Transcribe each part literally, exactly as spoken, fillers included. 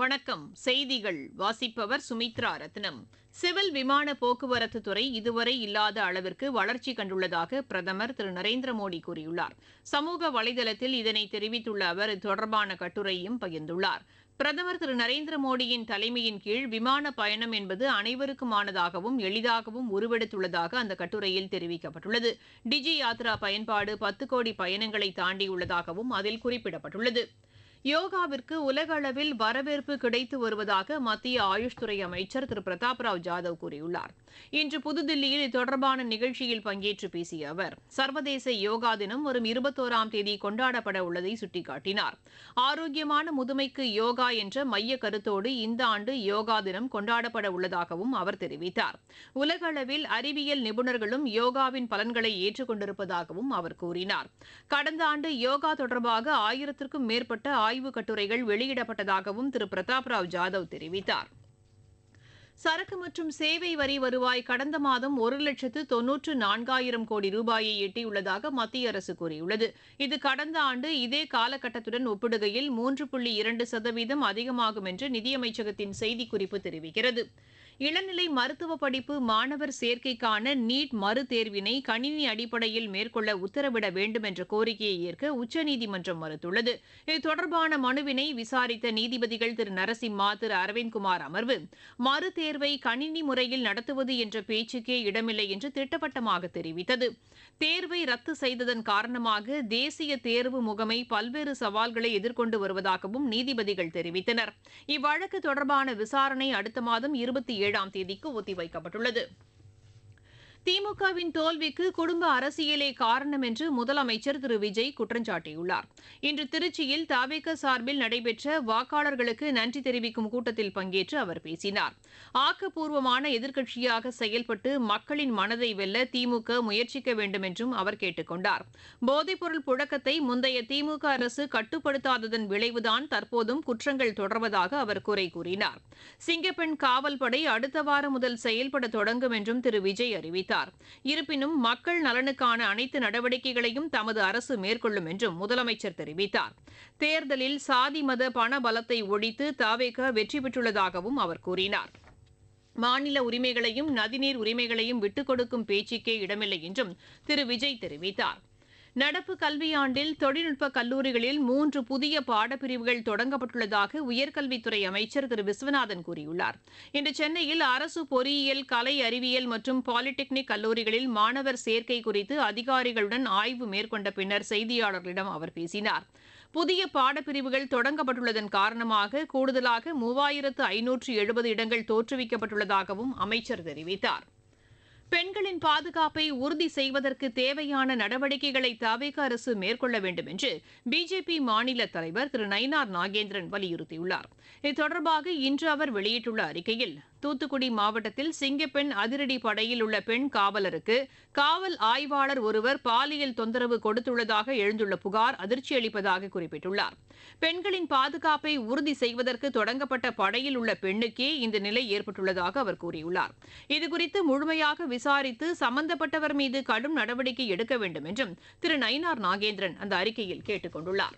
வணக்கம். செய்திகள் வாசிப்பவர் சுமித்ரா ரத்னம். சிவில் விமான போக்குவரத்து துறை இதுவரை இல்லாத அளவிற்கு வளர்ச்சி கண்டுள்ளதாக பிரதமர் திரு நரேந்திர மோடி கூறியுள்ளார். சமூக வலைதளத்தில் இதனை தெரிவித்துள்ள அவர் இது தொடர்பான கட்டுரையும் பகிர்ந்துள்ளார். பிரதமர் திரு நரேந்திர மோடியின் தலைமையின் கீழ் விமான பயணம் என்பது அனைவருக்குமானதாகவும் எளிதாகவும் உருவெடுத்துள்ளதாக அந்த கட்டுரையில் தெரிவிக்கப்பட்டுள்ளது. டிஜி யாத்ரா பயன்பாடு பத்து கோடி பயணங்களை தாண்டியுள்ளதாகவும் அதில் குறிப்பிடப்பட்டுள்ளது. யோகாவிற்கு உலக அளவில் வரவேற்பு கிடைத்து வருவதாக மத்திய ஆயுஷ் துறை அமைச்சர் திரு பிரதாப் ராவ் ஜாதவ் கூறியுள்ளார். இன்று புதுதில்லியில் இது தொடர்பான நிகழ்ச்சியில் பங்கேற்று பேசிய அவர் சர்வதேச யோகா தினம் வரும் இருபத்தோராம் தேதி கொண்டாடப்பட உள்ளதை சுட்டிக்காட்டினார். ஆரோக்கியமான முதுமைக்கு யோகா என்ற மைய கருத்தோடு இந்த ஆண்டு யோகா தினம் கொண்டாடப்பட உள்ளதாகவும் அவர் தெரிவித்தார். உலக அளவில் அறிவியல் நிபுணர்களும் யோகாவின் பலன்களை ஏற்றுக் கொண்டிருப்பதாகவும் அவர் கூறினார். கடந்த ஆண்டு யோகா தொடர்பாக ஆயிரத்திற்கும் மேற்பட்ட ஆய்வுக் கட்டுரைகள் வெளியிடப்பட்டதாகவும் திரு பிரதாப் ராவ் ஜாதவ் தெரிவித்தார். சரக்கு மற்றும் சேவை வரி வருவாய் கடந்த மாதம் ஒரு லட்சத்து தொன்னூற்று நான்காயிரம் கோடி ரூபாயை எட்டியுள்ளதாக மத்திய அரசு கூறியுள்ளது. இது கடந்த ஆண்டு இதே காலகட்டத்துடன் ஒப்பிடுகையில் மூன்று புள்ளி இரண்டு சதவீதம் அதிகமாகும் என்று நிதியமைச்சகத்தின் செய்திக்குறிப்பு தெரிவிக்கிறது. இளநிலை மருத்துவ படிப்பு மாணவர் சேர்க்கைக்கான நீட் மறுதேர்வினை கணினி அடிப்படையில் மேற்கொள்ள உத்தரவிட வேண்டும் என்ற கோரிக்கையை ஏற்க உச்சநீதிமன்றம் மறுத்துள்ளது. இது தொடர்பான மனுவினை விசாரித்த நீதிபதிகள் திரு நரசிம்மா திரு அரவிந்த்குமார் அமர்வு மறுதேர்வை கணினி முறையில் நடத்துவது என்ற பேச்சுக்கே இடமில்லை என்று திட்டவட்டமாக தெரிவித்தது. தேர்வை ரத்து செய்ததன் காரணமாக தேசிய தேர்வு முகமை பல்வேறு சவால்களை எதிர்கொண்டு வருவதாகவும் நீதிபதிகள் தெரிவித்தனர். இவ்வழக்கு தொடர்பான விசாரணை அடுத்த மாதம் இருபத்தி ஏழாம் தேதிக்கு ஒத்திவைக்கப்பட்டுள்ளது. திமுகவின் தோல்விக்கு குடும்ப அரசியலே காரணம் என்று முதலமைச்சர் திரு விஜய் குற்றம் சாட்டியுள்ளார். இன்று திருச்சியில் தவேக சார்பில் நடைபெற்ற வாக்காளர்களுக்கு நன்றி தெரிவிக்கும் கூட்டத்தில் பங்கேற்று அவர் பேசினார். ஆக்கப்பூர்வமான எதிர்க்கட்சியாக செயல்பட்டு மக்களின் மனதை வெல்ல திமுக முயற்சிக்க வேண்டும் என்றும் அவர் கேட்டுக் கொண்டார். போதைப்பொருள் புழக்கத்தை முந்தைய திமுக அரசு கட்டுப்படுத்தாததன் விளைவுதான் தற்போதும் குற்றங்கள் தொடர்வதாக அவர் குறை கூறினார். சிங்கப்பெண் காவல் படை அடுத்த வாரம் முதல் செயல்பட தொடங்கும் என்றும் திரு விஜய் அறிவித்தார். இருப்பினும் மக்கள் நலனுக்கான அனைத்து நடவடிக்கைகளையும் தமது அரசு மேற்கொள்ளும் என்றும் முதலமைச்சர் தெரிவித்தார். தேர்தலில் சாதி மத பண பலத்தை ஒழித்து தவேக வெற்றி பெற்றுள்ளதாகவும் அவர் கூறினார். மாநில உரிமைகளையும் நதிநீர் உரிமைகளையும் விட்டுக் கொடுக்கும் பேச்சுக்கே இடமில்லை என்றும் திரு விஜய் தெரிவித்தார். நடப்பு கல்வியாண்டில் தொழில்நுட்ப கல்லூரிகளில் மூன்று புதிய பாடப்பிரிவுகள் தொடங்கப்பட்டுள்ளதாக உயர்கல்வித்துறை அமைச்சர் திரு விஸ்வநாதன் கூறியுள்ளார். இன்று சென்னையில் அரசு பொறியியல், கலை அறிவியல் மற்றும் பாலிடெக்னிக் கல்லூரிகளில் மாணவர் சேர்க்கை குறித்து அதிகாரிகளுடன் ஆய்வு மேற்கொண்ட பின்னர் செய்தியாளர்களிடம் அவர் பேசினார். புதிய பாடப்பிரிவுகள் தொடங்கப்பட்டுள்ளதன் காரணமாக கூடுதலாக மூவாயிரத்து ஐநூற்று எழுபது இடங்கள் தோற்றுவிக்கப்பட்டுள்ளதாகவும் அமைச்சர் தெரிவித்தார். பெண்களின் பாதுகாப்பை உறுதி செய்வதற்கு தேவையான நடவடிக்கைகளை தவேக அரசு மேற்கொள்ள வேண்டும் என்று பிஜேபி மாநில தலைவர் திரு நயினார் நாகேந்திரன் வலியுறுத்தியுள்ளார். இது தொடர்பாக இன்று அவர் வெளியிட்டுள்ள அறிக்கையில் தூத்துக்குடி மாவட்டத்தில் சிங்கப்பெண் அதிரடி படையில் உள்ள பெண் காவலருக்கு காவல் ஆய்வாளர் ஒருவர் பாலியல் தொந்தரவு கொடுத்துள்ளதாக எழுந்துள்ள புகார் அதிர்ச்சி அளிப்பதாக குறிப்பிட்டுள்ளார். பெண்களின் பாதுகாப்பை உறுதி செய்வதற்கு தொடங்கப்பட்ட படையில் உள்ள பெண்ணுக்கே இந்த நிலை ஏற்பட்டுள்ளதாக அவர் கூறியுள்ளார். இதுகுறித்து முழுமையாக விசாரித்து சம்பந்தப்பட்டவர் மீது கடும் நடவடிக்கை எடுக்க வேண்டும் என்றும் திரு நயினார் நாகேந்திரன் அந்த அறிக்கையில் கேட்டுக் கொண்டுள்ளார்.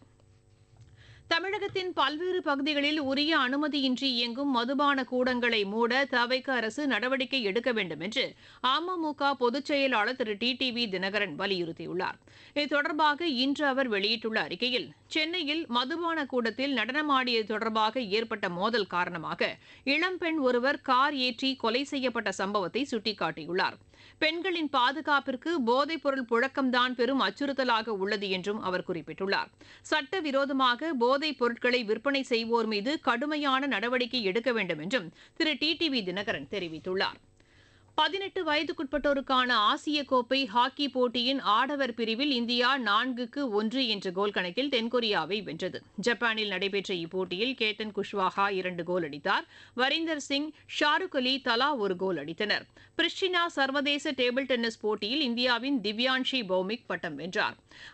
தமிழகத்தின் பல்வேறு பகுதிகளில் உரிய அனுமதியின்றி இயங்கும் மதுபான கூடங்களை மூட தவேக அரசு நடவடிக்கை எடுக்க வேண்டும் என்று அமமுக பொதுச் செயலாளர் திரு டி டி வி தினகரன் வலியுறுத்தியுள்ளார். இது தொடர்பாக இன்று அவர் வெளியிட்டுள்ள அறிக்கையில் சென்னையில் மதுபான கூடத்தில் நடனமாடியது தொடர்பாக ஏற்பட்ட மோதல் காரணமாக இளம்பெண் ஒருவர் கார் ஏற்றி கொலை செய்யப்பட்ட சம்பவத்தை சுட்டிக்காட்டியுள்ளார். பெண்களின் பாதுகாப்பிற்கு போதைப் பொருள் புழக்கம்தான் பெரும் அச்சுறுத்தலாக உள்ளது என்றும் அவர் குறிப்பிட்டுள்ளார். சட்டவிரோதமாக போதைப் பொருட்களை விற்பனை செய்வோர் மீது கடுமையான நடவடிக்கை எடுக்க வேண்டும் என்றும் திரு டி டி வி தினகரன் தெரிவித்துள்ளார். பதினெட்டு வயதுக்குட்பட்டோருக்கான ஆசிய கோப்பை ஹாக்கி போட்டியின் ஆடவர் பிரிவில் இந்தியா நான்குக்கு ஒன்று என்ற கோல் கணக்கில் தென்கொரியாவை வென்றது. ஜப்பானில் நடைபெற்ற இப்போட்டியில் கேத்தன் குஷ்வாஹா இரண்டு கோல் அடித்தார். வரீந்தர் சிங், ஷாருக் அலி தலா ஒரு கோல் அடித்தனர். பிரிஸ்டினா சர்வதேச டேபிள் டென்னிஸ் போட்டியில் இந்தியாவின் திவ்யான்ஷி பௌமிக் பட்டம் வென்றார்.